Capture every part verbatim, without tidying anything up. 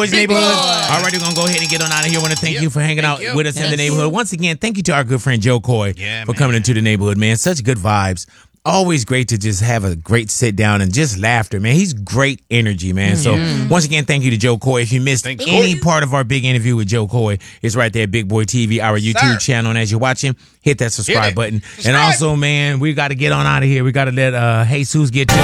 Boys Neighborhood. All right, we're going to go ahead and get on out of here. I want to thank yep. you for hanging thank out you. with us yes. in the neighborhood. Once again, thank you to our good friend Joe Coy yeah, for man. coming into the neighborhood, man. Such good vibes. Always great to just have a great sit down and just laughter, man. He's great energy, man. Mm-hmm. So once again, thank you to Joe Coy. If you missed Thanks, any Coy. part of our big interview with Joe Coy, it's right there, Big Boy T V, our YouTube Sir. channel. And as you're watching, hit that subscribe hit button. Subscribe. And also, man, we got to get on out of here. We got to let uh, Jesus get to.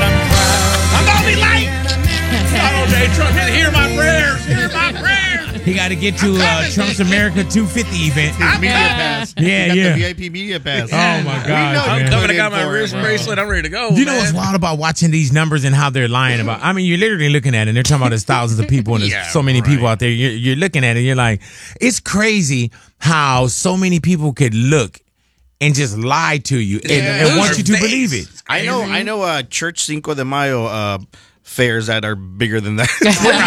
I'm going to be late. Oh, Jay Trump, hear my prayers. Hear my prayers. He got to get to uh, Trump's America two fifty event. His media pass. Yeah, yeah. The V I P media pass. Oh, my God. I'm coming. I got my wrist bracelet. I'm ready to go. You man. know what's wild about watching these numbers and how they're lying about? I mean, you're literally looking at it, and they're talking about there's thousands of people, and there's yeah, so many right. people out there. You're, you're looking at it, and you're like, it's crazy how so many people could look and just lie to you and, yeah. and want you to face. believe it. I know, I know uh, Church Cinco de Mayo uh, fairs that are bigger than that.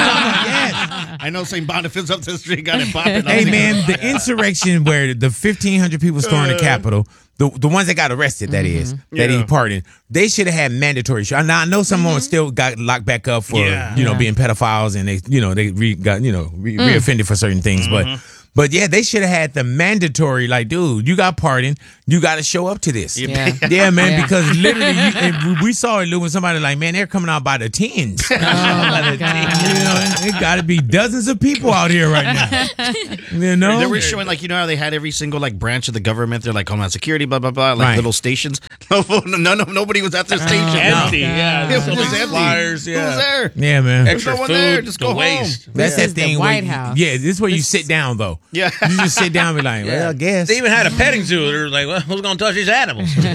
Yes. I know Saint Boniface up the street got it popping. Hey, man, the insurrection where the fifteen hundred people storming the Capitol, the the ones that got arrested, that mm-hmm. is, that yeah. he pardoned, they should have had mandatory. Now, I know some of them still got locked back up for, yeah. you know, yeah. being pedophiles, and they, you know, they re, got, you know, re, mm. reoffended for certain things, mm-hmm. but... But yeah, they should have had the mandatory, like, dude, you got pardoned. You got to show up to this. Yeah, yeah man, yeah. because literally, you, we saw it when somebody like, man, they're coming out by the tens. Oh, my God. You know, it got to be dozens of people out here right now. You know? They were showing, like, you know how they had every single, like, branch of the government. They're like Homeland Security, blah, blah, blah, like right. little stations. No, no, no, nobody was at their station. Uh, empty, no. yeah. It was just empty. Flyers, yeah. Who was there? Yeah, man. Extra no one food, there. Just go waste. home. That's this that thing. the White where, House. Yeah, this is where you sit down, though. Yeah. You just sit down and be like, well, I guess. They even had a petting zoo. They're like, well, who's going to touch these animals? We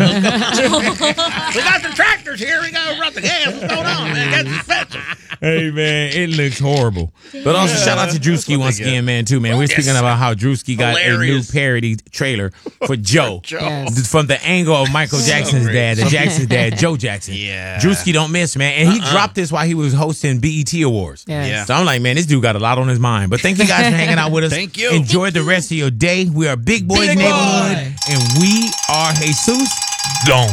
got the tractors here. We got to run the gas. What's going on, man? That's expensive. Hey, man, it looks horrible. But also, yeah, shout out to Drewski once again, man, too, man. We're yes. speaking about how Drewski got Hilarious. a new parody trailer for Joe. Joe. Yes. From the angle of Michael so Jackson's great. dad, the Jackson's dad, Joe Jackson. Yeah. Drewski don't miss, man. And he uh-uh. dropped this while he was hosting B E T Awards. Yes. Yeah. So I'm like, man, this dude got a lot on his mind. But thank you guys for hanging out with us. Thank you. Enjoy the rest of your day. We are Big Boys Big Neighborhood, boy. and we are Jesus Gone.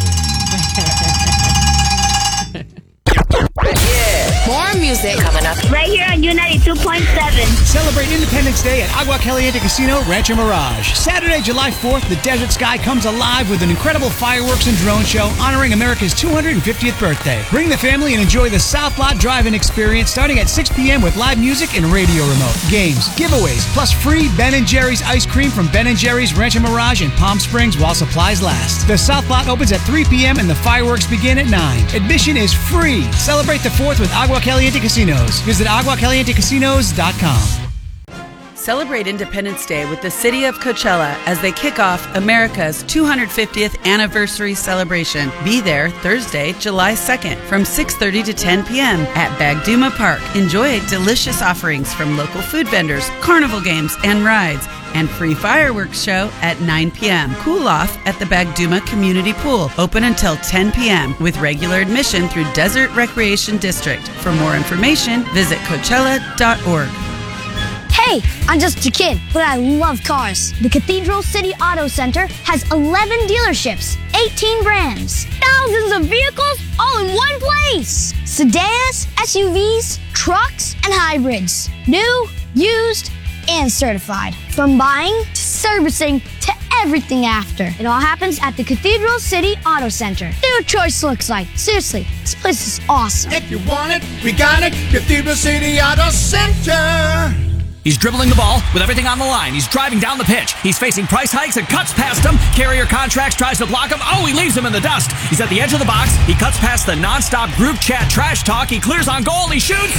More music coming up right here on U ninety-two point seven. Celebrate Independence Day at Agua Caliente Casino, Rancho Mirage. Saturday, July fourth, the desert sky comes alive with an incredible fireworks and drone show honoring America's two hundred fiftieth birthday. Bring the family and enjoy the South Lot Drive-In experience starting at six p.m. with live music and radio remote, games, giveaways, plus free Ben and Jerry's ice cream from Ben and Jerry's Rancho Mirage in Palm Springs while supplies last. The South Lot opens at three p.m. and the fireworks begin at nine. Admission is free. Celebrate the fourth with Agua Caliente Casinos. Visit agua caliente casinos dot com. Celebrate Independence Day with the City of Coachella as they kick off America's two hundred fiftieth anniversary celebration. Be there Thursday, July second from six thirty to ten p.m. at Bagduma Park. Enjoy delicious offerings from local food vendors, carnival games and rides, and free fireworks show at nine p.m. Cool off at the Bagduma Community Pool, open until ten p.m. with regular admission through Desert Recreation District. For more information, visit Coachella dot org. Hey, I'm just a kid, but I love cars. The Cathedral City Auto Center has eleven dealerships, eighteen brands, thousands of vehicles all in one place. Sedans, S U Vs, trucks, and hybrids. New, used, and certified. From buying to servicing to everything after. It all happens at the Cathedral City Auto Center. Their choice looks like. Seriously, this place is awesome. If you want it, we got it. Cathedral City Auto Center. He's dribbling the ball with everything on the line. He's driving down the pitch. He's facing price hikes and cuts past him. Carrier Contracts tries to block him. Oh, he leaves him in the dust. He's at the edge of the box. He cuts past the nonstop group chat trash talk. He clears on goal. He shoots.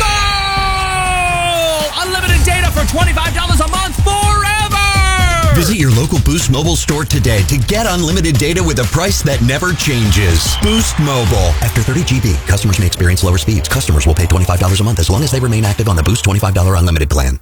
Goal! Unlimited data for twenty-five dollars a month forever! Visit your local Boost Mobile store today to get unlimited data with a price that never changes. Boost Mobile. After thirty gigabytes, customers may experience lower speeds. Customers will pay twenty-five dollars a month as long as they remain active on the Boost twenty-five dollars unlimited plan.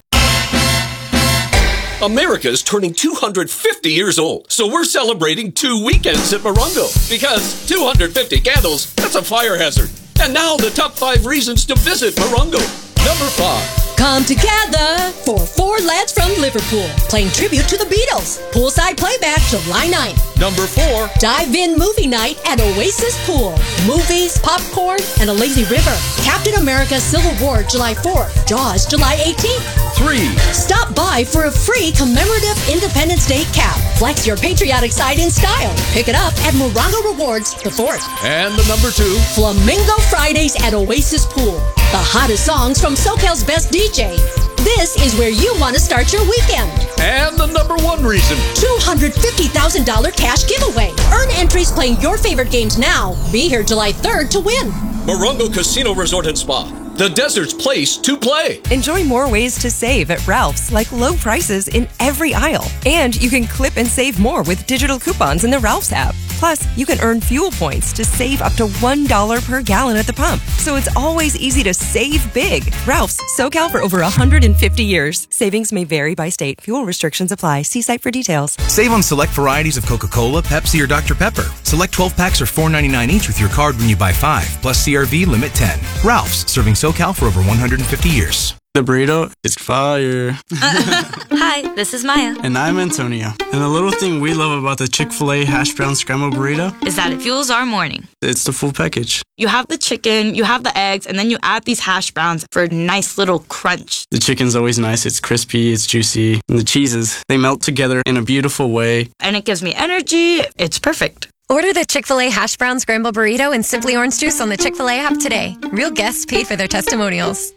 America's turning two hundred fifty years old, so we're celebrating two weekends at Morongo. Because two hundred fifty candles, that's a fire hazard. And now the top five reasons to visit Morongo. Number five. Come together for Four Lads from Liverpool, playing tribute to the Beatles. Poolside playback July ninth. Number four. Dive-in movie night at Oasis Pool. Movies, popcorn, and a lazy river. Captain America Civil War July fourth. Jaws July eighteenth. Three. Stop by for a free commemorative Independence Day cap. Flex your patriotic side in style. Pick it up at Morongo Rewards the fourth. And the number two. Flamingo Fridays at Oasis Pool. The hottest songs from SoCal's best D J. This is where you want to start your weekend. And the number one reason. two hundred fifty thousand dollars cash giveaway. Earn entries playing your favorite games now. Be here July third to win. Morongo Casino Resort and Spa. The desert's place to play. Enjoy more ways to save at Ralph's, like low prices in every aisle. And you can clip and save more with digital coupons in the Ralph's app. Plus, you can earn fuel points to save up to one dollar per gallon at the pump. So it's always easy to save big. Ralph's, SoCal for over one hundred fifty years. Savings may vary by state. Fuel restrictions apply. See site for details. Save on select varieties of Coca-Cola, Pepsi, or Doctor Pepper. Select twelve packs are four ninety-nine each with your card when you buy five. Plus C R V limit ten. Ralph's, serving SoCal for over one hundred fifty years. The burrito is fire. Hi, this is Maya. And I'm Antonio. And the little thing we love about the Chick-fil-A hash brown scrambled burrito is that it fuels our morning. It's the full package. You have the chicken, you have the eggs, and then you add these hash browns for a nice little crunch. The chicken's always nice. It's crispy, it's juicy. And the cheeses, they melt together in a beautiful way. And it gives me energy. It's perfect. Order the Chick-fil-A hash brown scramble burrito and Simply Orange Juice on the Chick-fil-A app today. Real guests paid for their testimonials.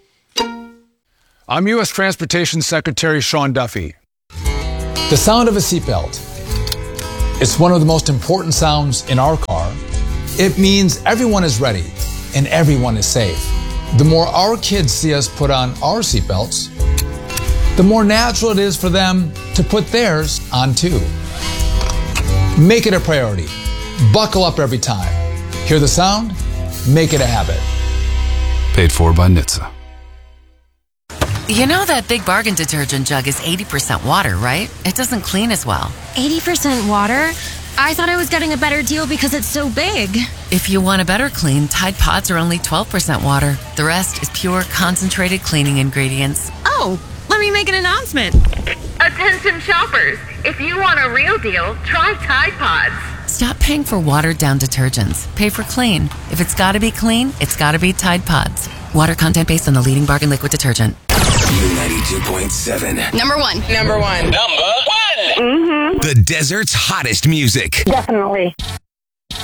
I'm U S Transportation Secretary Sean Duffy. The sound of a seatbelt. It's one of the most important sounds in our car. It means everyone is ready and everyone is safe. The more our kids see us put on our seatbelts, the more natural it is for them to put theirs on too. Make it a priority. Buckle up every time. Hear the sound? Make it a habit. Paid for by N H T S A. You know that Big Bargain detergent jug is eighty percent water, right? It doesn't clean as well. eighty percent water? I thought I was getting a better deal because it's so big. If you want a better clean, Tide Pods are only twelve percent water. The rest is pure, concentrated cleaning ingredients. Oh, let me make an announcement. Attention shoppers, if you want a real deal, try Tide Pods. Stop paying for watered-down detergents. Pay for clean. If it's gotta be clean, it's gotta be Tide Pods. Water content based on the leading bargain liquid detergent. ninety-two point seven. Number one. Number one. Number one. Mm-hmm. The desert's hottest music. Definitely.